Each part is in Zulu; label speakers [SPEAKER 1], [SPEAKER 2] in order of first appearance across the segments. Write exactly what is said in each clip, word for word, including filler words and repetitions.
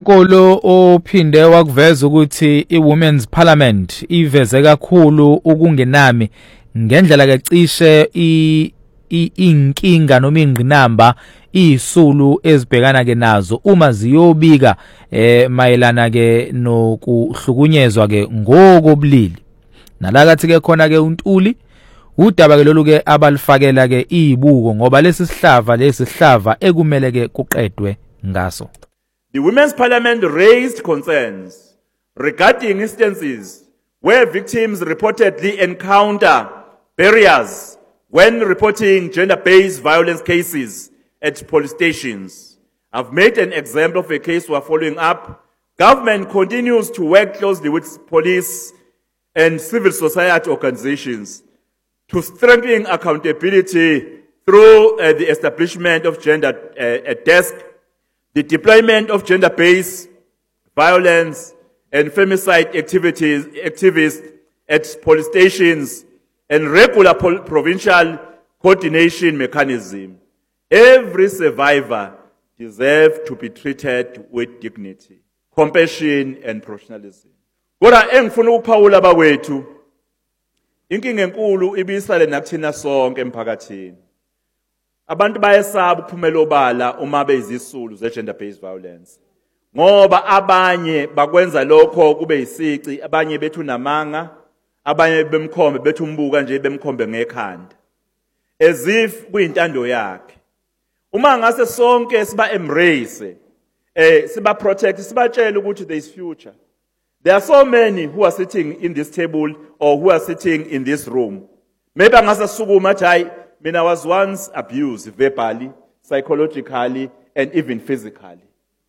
[SPEAKER 1] uNkulunkulu ophinde wakuveza ukuthi iWomen's Parliament iveze kakhulu ukungenami ngendlela ke cishe inkinga noma ingqinamba isulu ezibhekana ke nazo uma ziyobika eh mayelana ke nokuhlukunyezwa ke ngokobulili. Nalakathi ke khona ke uNtuli udaba ke lolu ke abalifakela ke izibuko ngoba lesi sihlava lesi sihlava ekumele ke kuqedwe ngaso.
[SPEAKER 2] The Women's Parliament raised concerns regarding instances where victims reportedly encounter barriers when reporting gender-based violence cases at police stations. I've made an example of a case we're following up. Government continues to work closely with police and civil society organizations to strengthen accountability through uh, the establishment of gender uh, a desk, the deployment of gender-based violence and femicide activities, activists at police stations, and regular provincial coordination mechanism. Every survivor deserves to be treated with dignity, compassion, and professionalism. Kodwa engifuna ukuphawula bawethu, inkinga enkulu ibisale nakuthina sonke emphakathini. Abantu bayesaba ukuphumela obala uma beyizisulu ze gender based violence. Ngoba abanye bakwenza lokho kube yisici, abanye bethu namanga, abanye bemkhombe bethu umbuka nje bemkhombe ngekhanda. As if kuyintando yakhe. Uma ngase sonke siba embrace, eh siba protect, sibatshela ukuthi there is future. There are so many who are sitting in this table or who are sitting in this room. Maybe ngase sukuma jai mina was once abused verbally, psychologically, and even physically.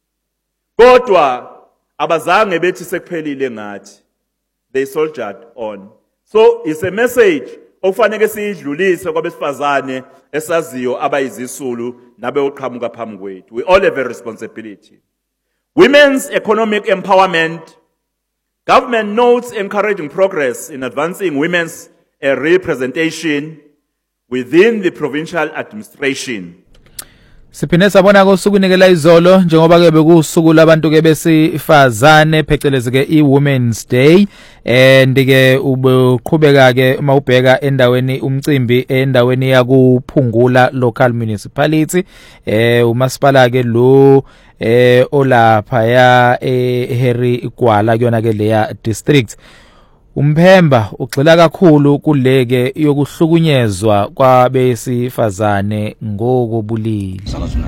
[SPEAKER 2] Kodwa abazange bethi sekuphelile ngathi. They soldiered on. So it's a message okufanele siyidlulise kwabesifazane esaziyo abayizisulu nabe oqhamuka phambi kwethu. We all have a responsibility. Women's economic empowerment. Government notes encouraging progress in advancing women's uh, representation within the provincial administration.
[SPEAKER 1] Siphinde sabona kosukunikela izolo njengoba ke bekusuku labantu ke besifazane phecelezi ke iWomen's Day and ke ubuqhubeka ke mawubheka endaweni umcimbi endaweni yakuphungula local municipality eh umasipala ke lo eh olapha ya eHarry Igwala kuyona ke leya district. Umphemba ugxila kakhulu kuleke yokuhlukunyezwa kwabesifazane ngokobulili.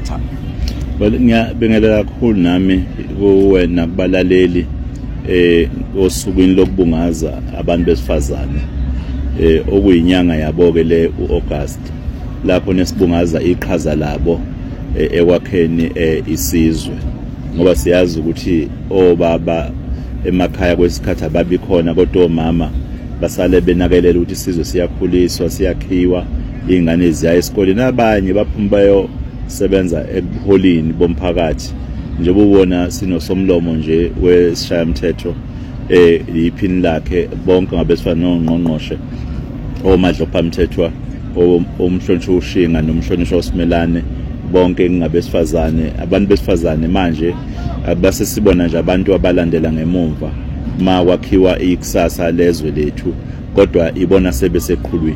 [SPEAKER 3] Well ngiyabingelela kakhulu nami kuwena balaleli eh osukwini lokubungaza abantu besifazane eh okuyinyanga yabo ke le uAugust lapho nesibungaza iqhaza labo ekwakheni isizwe ngoba siyazi ukuthi obaba emakhaya kwesikhathi ababikhona kodwa omama basale benakelela ukuthi isizwe siyakhuliswa siyakhiwa ingane ziya esikoleni abanye baphumbayo sebenza ebuholini bomphakathi njengoba ubona sinosomlomo nje wesishayamthetho eh iphini lakhe bonke ngabesifana nongqongqoshe omadlophamthethwa omhlonishwa ushinga nomhlonishwa usimelane bonke ngabesifazane abantu besifazane manje abasesibona nje abantu abalandela ngemumva ma kwakhiwa ikusasa lezwe lethu kodwa ibona sebeseqhulwini.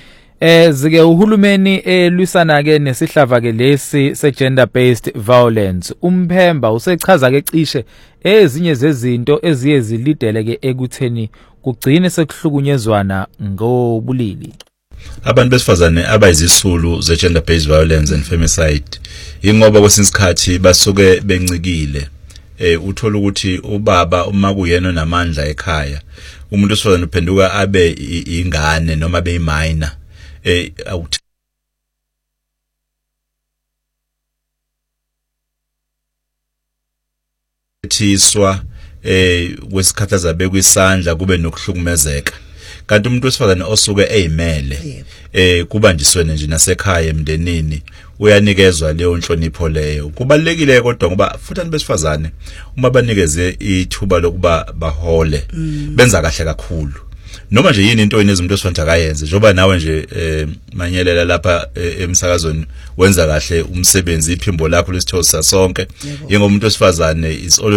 [SPEAKER 1] Eh zike uhulumeni elwisana ke nesihlava ke lesi se gender based violence umphemba usechaza ke cishe ezinye zezinto eziye zilidele ke ekutheni kugcine sekuhlukunyezwana ngobulili.
[SPEAKER 4] Abantu besifazane abayizisulu ze gender based violence and femicide ingoba kwesinsikhathi basuke bencikile eh uthola ukuthi ubaba uma kuyena namandla ekhaya umuntu osifazane uphenduka abe ingane noma abe iminor eh awuthiswa eh kwesikhathaza bekwisandla kube nokuhlukumezeka kanti umuntu wesifazane osuke eyimele eh kubanjiswene nje nasekhaya emndenini uyanikezwa leyo nhlonipho leyo kubalekile kodwa ngoba futhi abantu besifazane uma banikeze ithuba lokuba bahole benza kahle kakhulu noma nje yini into enezinto esifanda kayenze njoba nawe nje manyelela lapha emsakazweni wenza kahle umsebenzi iphimbo lakho lesithosa sonke yengomuntu wesifazane is